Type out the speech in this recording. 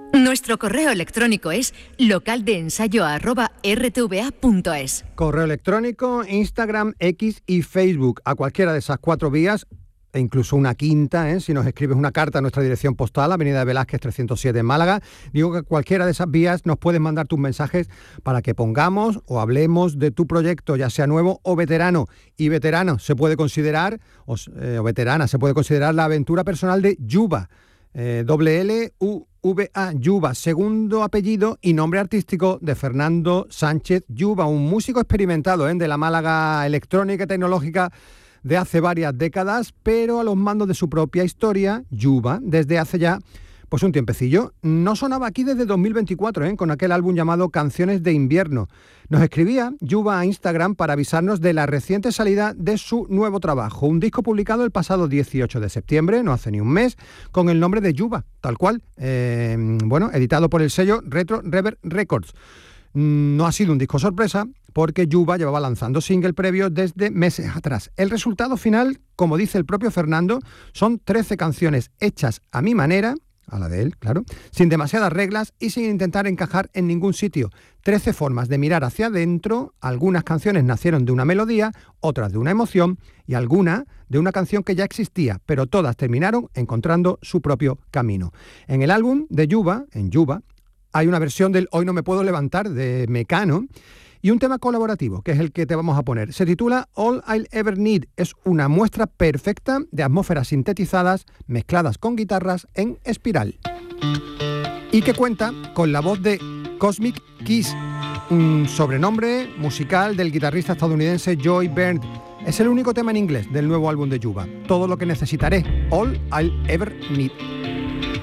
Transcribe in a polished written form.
Nuestro correo electrónico es localdeensayo@rtva.es. Correo electrónico, Instagram, X y Facebook. A cualquiera de esas 4 vías, e incluso una quinta, si nos escribes una carta a nuestra dirección postal, Avenida de Velázquez 307 en Málaga. Digo que cualquiera de esas vías nos puedes mandar tus mensajes para que pongamos o hablemos de tu proyecto, ya sea nuevo o veterano. Y veterano se puede considerar, o veterana, se puede considerar la aventura personal de Yuba. WLUVA, Yuba, segundo apellido y nombre artístico de Fernando Sánchez Yuba, un músico experimentado de la Málaga electrónica y tecnológica de hace varias décadas, pero a los mandos de su propia historia. Yuba, desde hace ya pues un tiempecillo. No sonaba aquí desde 2024, con aquel álbum llamado Canciones de Invierno. Nos escribía Yuba a Instagram para avisarnos de la reciente salida de su nuevo trabajo, un disco publicado el pasado 18 de septiembre, no hace ni un mes, con el nombre de Yuba, tal cual, editado por el sello Retro Reverb Records. No ha sido un disco sorpresa, porque Yuba llevaba lanzando single previo desde meses atrás. El resultado final, como dice el propio Fernando, son 13 canciones hechas a mi manera, a la de él, claro, sin demasiadas reglas y sin intentar encajar en ningún sitio. 13 formas de mirar hacia adentro. Algunas canciones nacieron de una melodía, otras de una emoción y alguna de una canción que ya existía, pero todas terminaron encontrando su propio camino. En el álbum de Yuba, en Yuba, hay una versión del Hoy no me puedo levantar de Mecano y un tema colaborativo, que es el que te vamos a poner. Se titula All I'll Ever Need. Es una muestra perfecta de atmósferas sintetizadas mezcladas con guitarras en espiral. Y que cuenta con la voz de Cosmic Kiss, un sobrenombre musical del guitarrista estadounidense Joey Byrne. Es el único tema en inglés del nuevo álbum de Yuba. Todo lo que necesitaré. All I'll Ever Need.